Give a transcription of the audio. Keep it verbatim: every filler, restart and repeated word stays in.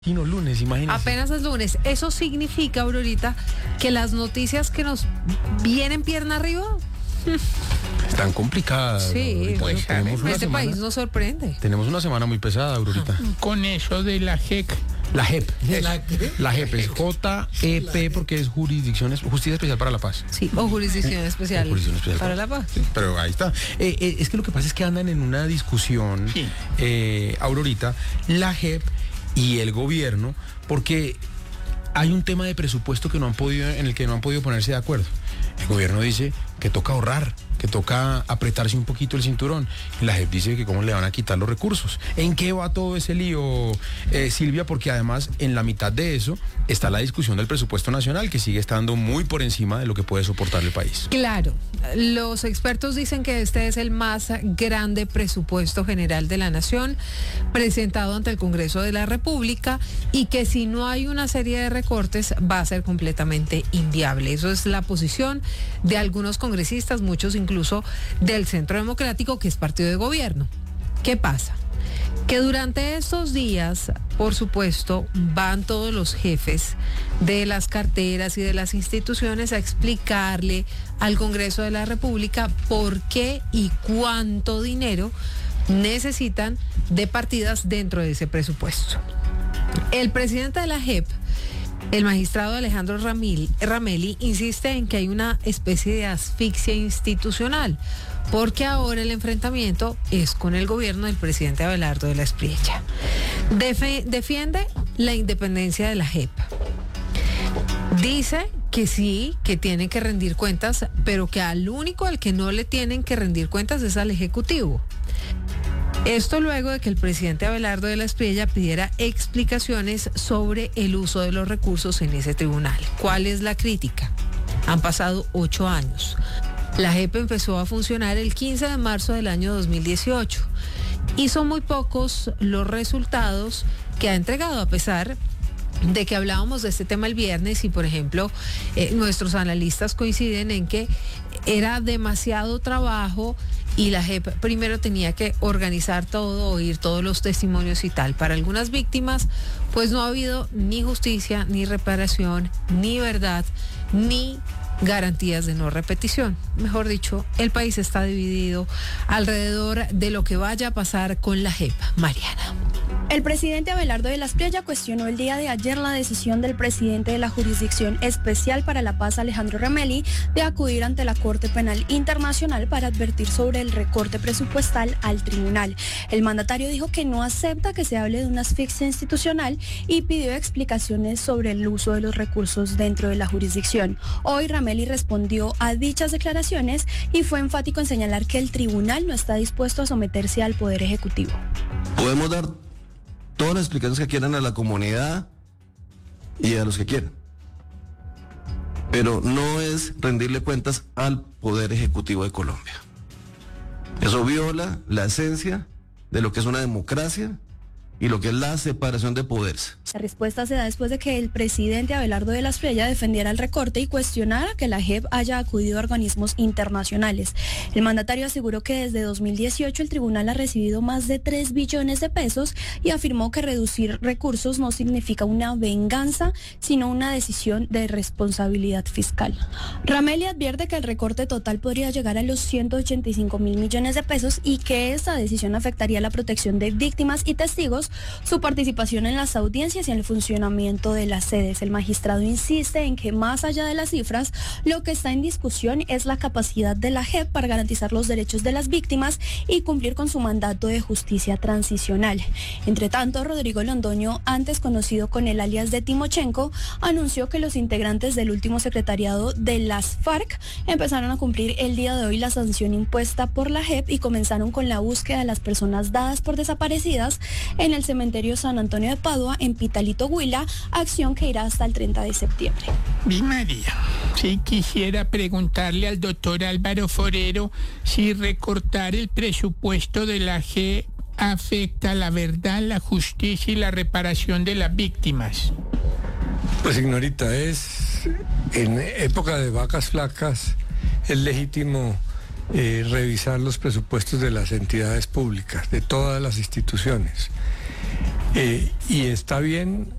Y no lunes, imagínese. Apenas es lunes. Eso significa, Aurorita, que las noticias que nos vienen pierna arriba están complicadas. Sí, pues, tenemos una este semana, país nos sorprende. Tenemos una semana muy pesada, Aurorita. Con eso de la J E P. La J E P. Es, ¿La qué? la J E P es J E P porque es Jurisdicción, Justicia Especial para la Paz. Sí, o Jurisdicción Especial, O Jurisdicción Especial para la Paz. Sí, pero ahí está. Eh, eh, es que lo que pasa es que andan en una discusión, Sí. eh, Aurorita, la J E P y el gobierno, porque hay un tema de presupuesto que no han podido, en el que no han podido ponerse de acuerdo. El gobierno dice que toca ahorrar, que toca apretarse un poquito el cinturón. Y la J E P dice que cómo le van a quitar los recursos. ¿En qué va todo ese lío, eh, Silvia? Porque además en la mitad de eso está la discusión del presupuesto nacional, que sigue estando muy por encima de lo que puede soportar el país. Claro, los expertos dicen que este es el más grande presupuesto general de la nación presentado ante el Congreso de la República y que si no hay una serie de recortes va a ser completamente inviable. Eso es la posición de algunos congresistas, muchos incluso del Centro Democrático, que es partido de gobierno. ¿Qué pasa? Que durante estos días, por supuesto, van todos los jefes de las carteras y de las instituciones a explicarle al Congreso de la República por qué y cuánto dinero necesitan de partidas dentro de ese presupuesto. El presidente de la J E P, el magistrado Alejandro Ramil, Ramelli, insiste en que hay una especie de asfixia institucional, porque ahora el enfrentamiento es con el gobierno del presidente Abelardo de la Espriella. Defe- defiende la independencia de la J E P. Dice que sí, que tienen que rendir cuentas, pero que al único al que no le tienen que rendir cuentas es al Ejecutivo. Esto luego de que el presidente Abelardo de la Espriella pidiera explicaciones sobre el uso de los recursos en ese tribunal. ¿Cuál es la crítica? Han pasado ocho años. La J E P empezó a funcionar el quince de marzo del año dos mil dieciocho y son muy pocos los resultados que ha entregado, a pesar de que hablábamos de este tema el viernes y, por ejemplo, eh, nuestros analistas coinciden en que era demasiado trabajo y la J E P primero tenía que organizar todo, oír todos los testimonios y tal. Para algunas víctimas, pues no ha habido ni justicia, ni reparación, ni verdad, ni garantías de no repetición. Mejor dicho, el país está dividido alrededor de lo que vaya a pasar con la J E P. Mariana. El presidente Abelardo de la Espriella cuestionó el día de ayer la decisión del presidente de la Jurisdicción Especial para la Paz, Alejandro Ramelli, de acudir ante la Corte Penal Internacional para advertir sobre el recorte presupuestal al tribunal. El mandatario dijo que no acepta que se hable de una asfixia institucional y pidió explicaciones sobre el uso de los recursos dentro de la jurisdicción. Hoy Ramelli respondió a dichas declaraciones y fue enfático en señalar que el tribunal no está dispuesto a someterse al Poder Ejecutivo. Podemos dar todas las explicaciones que quieran a la comunidad y a los que quieran, pero no es rendirle cuentas al Poder Ejecutivo de Colombia. Eso viola la esencia de lo que es una democracia y lo que es la separación de poderes. La respuesta se da después de que el presidente Abelardo de la Espriella defendiera el recorte y cuestionara que la J E P haya acudido a organismos internacionales. El mandatario aseguró que desde dos mil dieciocho el tribunal ha recibido más de tres billones de pesos y afirmó que reducir recursos no significa una venganza, sino una decisión de responsabilidad fiscal. Ramelli advierte que el recorte total podría llegar a los ciento ochenta y cinco mil millones de pesos y que esta decisión afectaría la protección de víctimas y testigos, su participación en las audiencias y en el funcionamiento de las sedes. El magistrado insiste en que más allá de las cifras, lo que está en discusión es la capacidad de la J E P para garantizar los derechos de las víctimas y cumplir con su mandato de justicia transicional. Entre tanto, Rodrigo Londoño, antes conocido con el alias de Timochenko, anunció que los integrantes del último secretariado de las FARC empezaron a cumplir el día de hoy la sanción impuesta por la J E P y comenzaron con la búsqueda de las personas dadas por desaparecidas en el cementerio San Antonio de Padua, en Pitalito, Huila, acción que irá hasta el treinta de septiembre. Mi María, si quisiera preguntarle al doctor Álvaro Forero si recortar el presupuesto de la J E P afecta la verdad, la justicia y la reparación de las víctimas. Pues, señorita, es en época de vacas flacas es legítimo eh, revisar los presupuestos de las entidades públicas, de todas las instituciones. Eh, y está bien